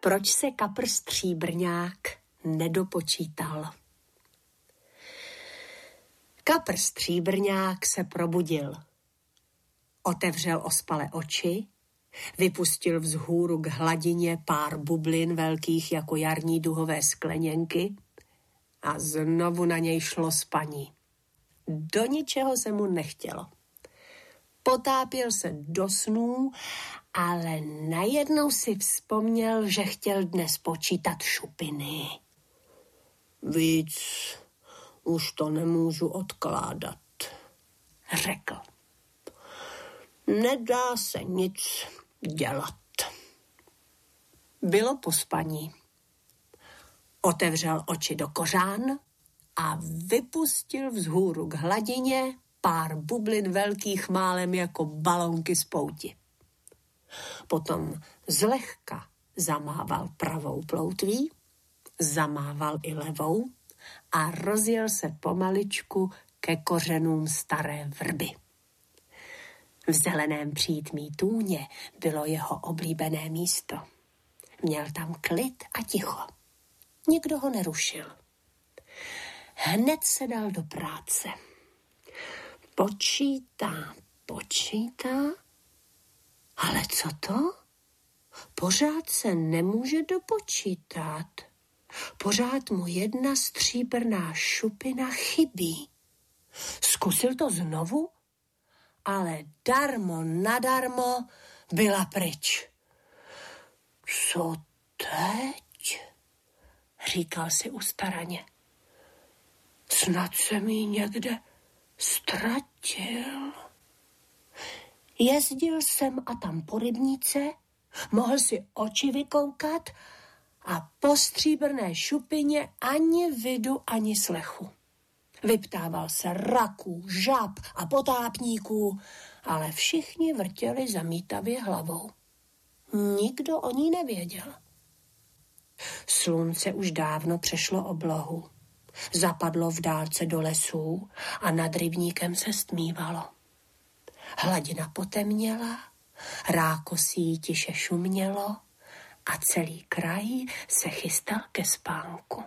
proč se kapr stříbrňák nedopočítal. Kapr stříbrňák se probudil. Otevřel ospale oči, vypustil vzhůru k hladině pár bublin velkých jako jarní duhové skleněnky a znovu na něj šlo spaní. Do ničeho se mu nechtělo. Potápěl se do snů, ale najednou si vzpomněl, že chtěl dnes počítat šupiny. Víc už to nemůžu odkládat, řekl. Nedá se nic dělat. Bylo po spaní. Otevřel oči do kořán a vypustil vzhůru k hladině pár bublin velkých málem jako balónky z pouti. Potom zlehka zamával pravou ploutví, zamával i levou a rozjel se pomaličku ke kořenům staré vrby. V zeleném přítmí tůně bylo jeho oblíbené místo. Měl tam klid a ticho. Nikdo ho nerušil. Hned se dal do práce. Počítá, ale co to? Pořád se nemůže dopočítat. Pořád mu jedna stříbrná šupina chybí. Zkusil to znovu, ale nadarmo byla pryč. Co teď? Říkal si ustaraně. Snad jsem ji někde ztratil. Jezdil jsem a tam po rybníce, mohl si oči vykoukat a po stříbrné šupině ani vidu, ani slechu. Vyptával se raků, žab a potápníků, ale všichni vrtěli zamítavě hlavou. Nikdo o ní nevěděl. Slunce už dávno přešlo oblohu. Zapadlo v dálce do lesů a nad rybníkem se stmívalo. Hladina potemněla, rákosí tiše šumělo a celý kraj se chystal ke spánku.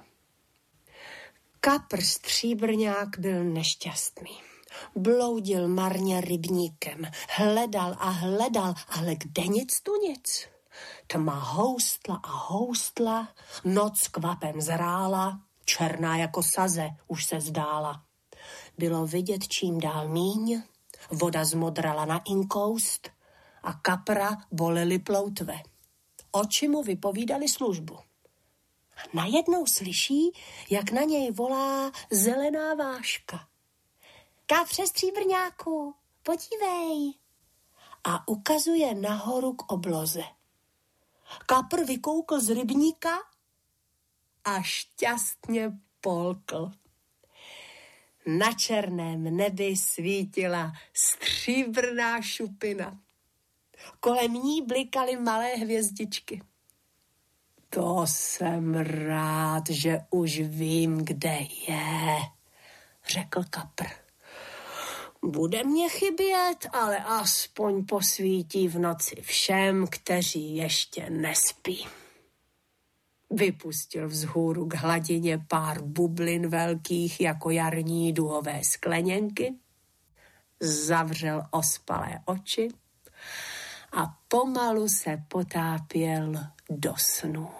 Kapr stříbrňák byl nešťastný. Bloudil marně rybníkem, hledal, ale kde nic tu nic. Tma houstla, noc kvapem zrála, černá jako saze už se zdála. Bylo vidět čím dál míň, voda zmodrala na inkoust a kapra bolely ploutve. Oči mu vypovídali službu. Najednou slyší, jak na něj volá zelená váška. Kapře stříbrňáku, podívej. A ukazuje nahoru k obloze. Kapr vykoukl z rybníka a šťastně polkl. Na černém nebi svítila stříbrná šupina. Kolem ní blikaly malé hvězdičky. To jsem rád, že už vím, kde je, řekl kapr. Bude mě chybět, ale aspoň posvítí v noci všem, kteří ještě nespí. Vypustil vzhůru k hladině pár bublin velkých jako jarní duhové skleněnky, zavřel ospalé oči a pomalu se potápěl do snu.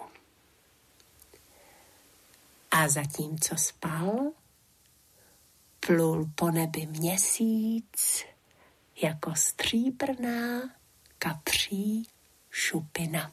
A zatímco spal, plul po nebi měsíc jako stříbrná kapří šupina.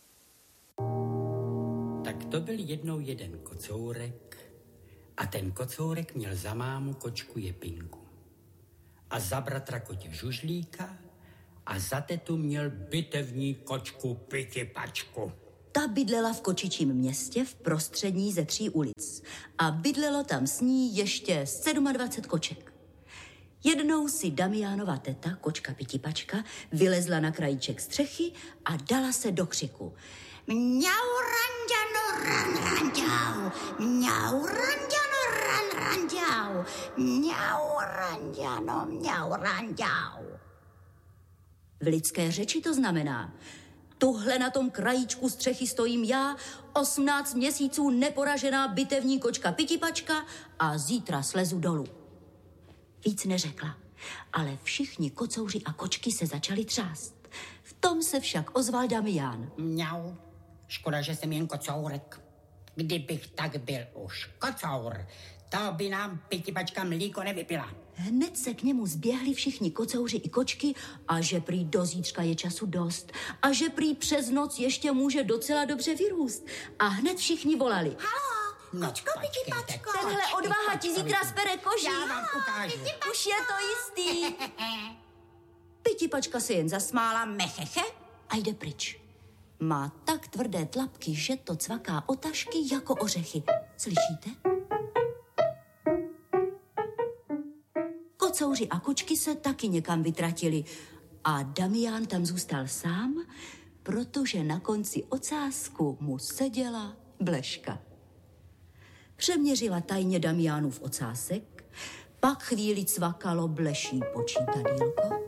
Tak to byl jednou jeden kocourek a ten kocourek měl za mámu kočku Jepinku a za bratra kotě Žužlíka a za tetu měl bitevní kočku Pitypačku. Ta bydlela v kočičím městě v prostřední ze 3 ulic a bydlelo tam s ní ještě 27 koček. Jednou si Damiánova teta, kočka Pitypačka, vylezla na krajíček střechy a dala se do křiku. Mňau, ranďano, ran, ranďau, mňau, ranďano, ran, ranďau, mňau, ranďano, mňau, ranďau. V lidské řeči to znamená tuhle na tom krajíčku střechy stojím já, 18 měsíců neporažená bitevní kočka Pitipačka a zítra slezu dolů. Víc neřekla, ale všichni kocouři a kočky se začali třást. V tom se však ozval Damián. Mňau, škoda, že jsem jen kocourek. Kdybych tak byl už kocour, to by nám Pitipačka mlíko nevypila. Hned se k němu zběhli všichni kocouři i kočky a že prý do zítřka je času dost a že prý přes noc ještě může docela dobře vyrůst. A hned všichni volali. Halo, kočko Pitipačko. Tenhle odvaha ti zítra spere koží. Já vám ukážu. Už je to jistý. Pitipačka se jen zasmála mecheche a jde pryč. Má tak tvrdé tlapky, že to cvaká o tašky jako ořechy. Slyšíte? Kocouři a kočky se taky někam vytratili a Damián tam zůstal sám, protože na konci ocásku mu seděla Bleška. Přeměřila tajně Damiánův ocásek, pak chvíli cvakalo Bleší počítadýlko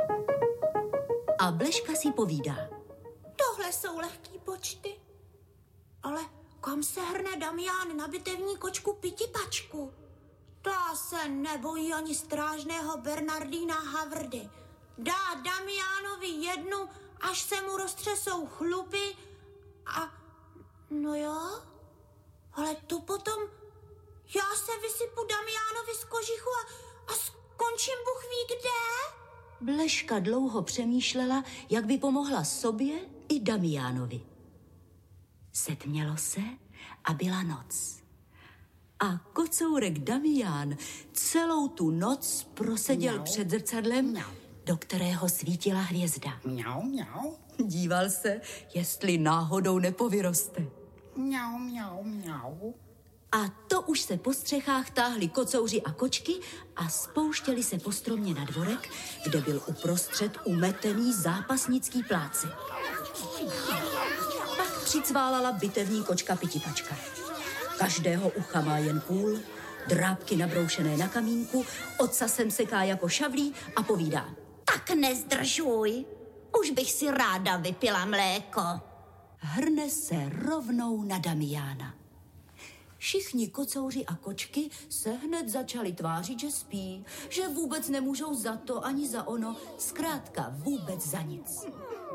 a Bleška si povídá. Tohle jsou lehký počty. Ale kam se hrne Damián na bitevní kočku Pitipačku? Ta se nebojí ani strážného Bernardína Havrdy. Dá Damiánovi jednu, až se mu roztřesou chlupy a... No jo, ale to potom... Já se vysypu Damiánovi z kožichu a skončím Bůh ví kde. Bleška dlouho přemýšlela, jak by pomohla sobě i Damiánovi. Setmělo se a byla noc. A kocourek Damián celou tu noc proseděl před zrcadlem, do kterého svítila hvězda. Mňau, mňau. Díval se, jestli náhodou nepovyroste. Mňau, mňau, mňau. A to už se po střechách táhli kocouři a kočky a spouštěli se po stromě na dvorek, kde byl uprostřed umetený zápasnický plácek. Pak přicválala bitevní kočka Pitipačka. Každého ucha má jen půl, drápky nabroušené na kamínku, ocasem seká jako šavlí a povídá. Tak nezdržuj, už bych si ráda vypila mléko. Hrne se rovnou na Damiána. Všichni kocouři a kočky se hned začali tvářit, že spí, že vůbec nemůžou za to ani za ono, zkrátka vůbec za nic.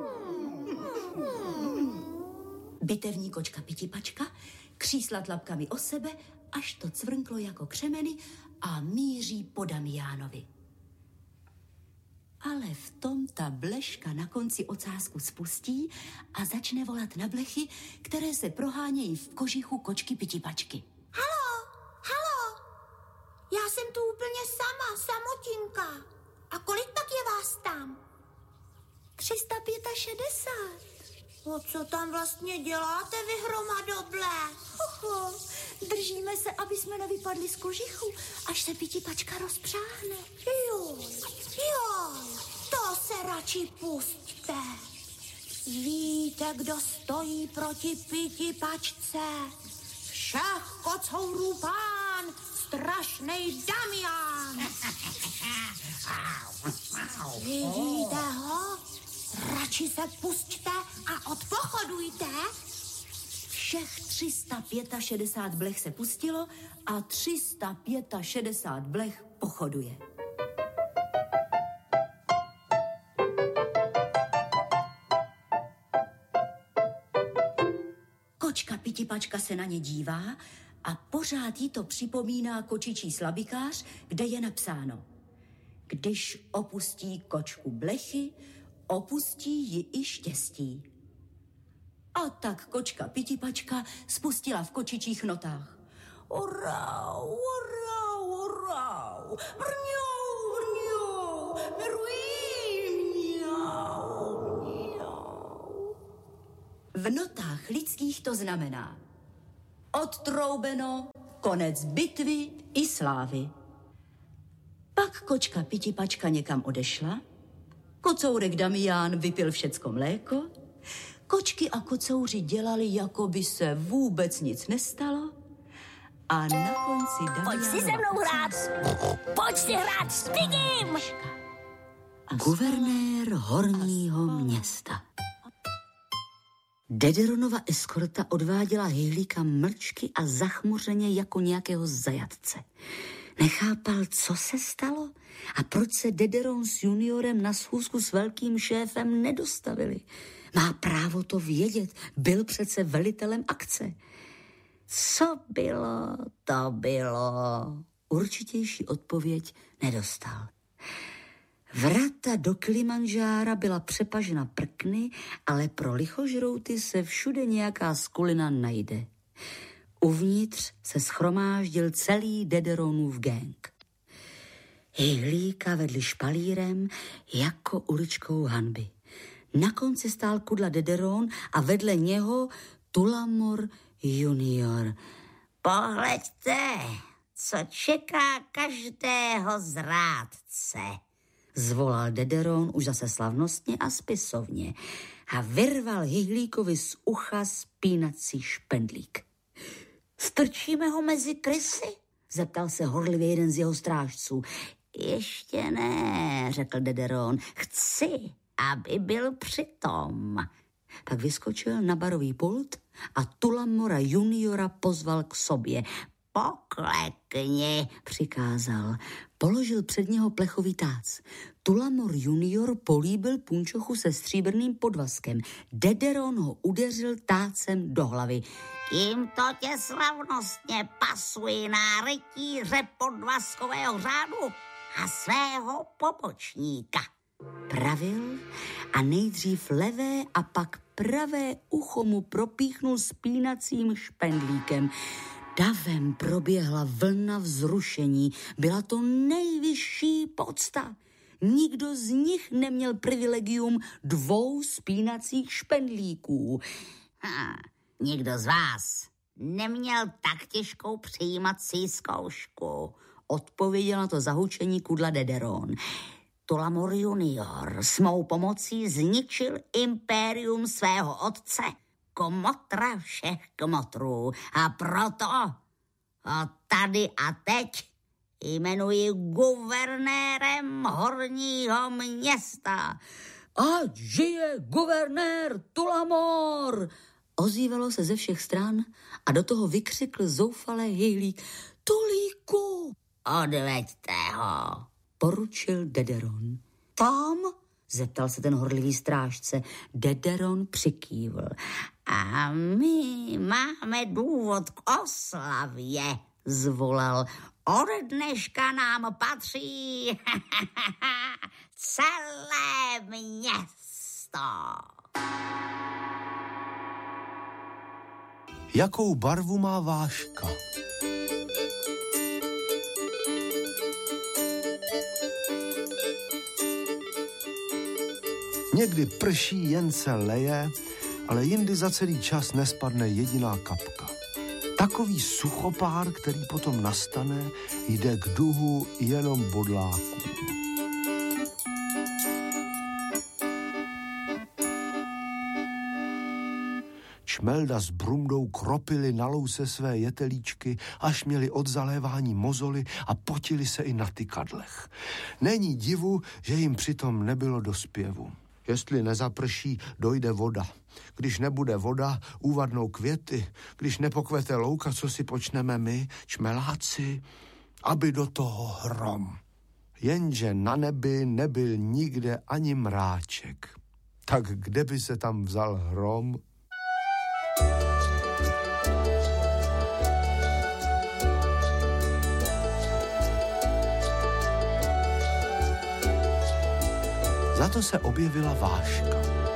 Bitevní kočka Pitipačka křísla tlapkami o sebe, až to cvrnklo jako křemeny a míří po Damiánovi. Ale v tom ta Bleška na konci ocásku spustí a začne volat na blechy, které se prohánějí v kožichu kočky Pitipačky. Halo, já jsem tu úplně sama, samotinka. A kolik tak je vás tam? 365. O co tam vlastně děláte vy hromadoble? Držíme se, aby jsme nevypadli z kožichu, až se Pitipačka rozpřáhne. Jo, to se radši pusťte. Víte, kdo stojí proti Pitipačce? Všech kocourů pán, strašnej Damián. Vidíte ho? Radši se pusťte a odpochodujte. Všech 365 blech se pustilo a 365 blech pochoduje. Kočka Pitipačka se na ně dívá a pořád jí to připomíná kočičí slabikář, kde je napsáno: když opustí kočku blechy, opustí ji i štěstí. A tak kočka Pitipačka spustila v kočičích notách. Orau, orau, orau, brňou, brňou, merují, mňau, mňau. V notách lidských to znamená: odtroubeno, konec bitvy i slávy. Pak kočka Pitipačka někam odešla, kocourek Damián vypil všecko mléko, kočky a kocouři dělali, jako by se vůbec nic nestalo, a na konci Damiánova... Pojď si se mnou hrát! Pojď si hrát s Pigim! Guvernér horního města. Dederonova eskorta odváděla Hyhlíka mlčky a zachmuřeně jako nějakého zajatce. Nechápal, co se stalo a proč se Dederon s juniorem na schůzku s velkým šéfem nedostavili. Má právo to vědět, byl přece velitelem akce. Co bylo, to bylo. Určitější odpověď nedostal. Vrata do Kilimanjára byla přepažena prkny, ale pro lichožrouty se všude nějaká skulina najde. Uvnitř se shromáždil celý Dederonův gang. Hyhlíka vedli špalírem jako uličkou hanby. Na konci stál Kudla Dederon a vedle něho Tullamore junior. Pohleďte, co čeká každého zrádce, zvolal Dederon už zase slavnostně a spisovně a vyrval Hyhlíkovi z ucha spínací špendlík. Strčíme ho mezi krysy? Zeptal se horlivě jeden z jeho strážců. Ještě ne, řekl Dederon. Chci, aby byl přitom. Pak vyskočil na barový pult a Tullamora juniora pozval k sobě. Poklekni, přikázal. Položil před něho plechový tác. Tullamore junior políbil punčochu se stříbrným podvazkem. Dederon ho udeřil tácem do hlavy. Tímto tě slavnostně pasuji na rytíře podvazkového řádu a svého pobočníka, pravil a nejdřív levé a pak pravé ucho mu propíchnul spínacím špendlíkem. Davem proběhla vlna vzrušení. Byla to nejvyšší pocta. Nikdo z nich neměl privilegium 2 spínacích špendlíků. Nikdo z vás neměl tak těžkou přijímací zkoušku, odpověděl na to zahučení Kudla Dederon. Tullamore junior s mou pomocí zničil impérium svého otce, kmotra všech kmotrů. A proto ho tady a teď jmenuji guvernérem Horního města. Ať žije guvernér Tullamore! Ozývalo se ze všech stran a do toho vykřikl zoufale Hyhlík. Tulíku! Odveďte ho, poručil Dederon. Tam? Zeptal se ten horlivý strážce. Dederon přikývl. A my máme důvod k oslavě, zvolal. Od dneška nám patří celé město. Jakou barvu má váška? Někdy prší, jen se leje, ale jindy za celý čas nespadne jediná kapka. Takový suchopár, který potom nastane, jde k duhu jenom bodláků. Čmelda s Brumdou kropili na louce své jetelíčky, až měli od zalévání mozoly a potili se i na tykadlech. Není divu, že jim přitom nebylo do zpěvu. Jestli nezaprší, dojde voda. Když nebude voda, úvadnou květy. Když nepokvete louka, co si počneme my, čmeláci, aby do toho hrom. Jenže na nebi nebyl nikde ani mráček. Tak kde by se tam vzal hrom? Za to se objevila váška.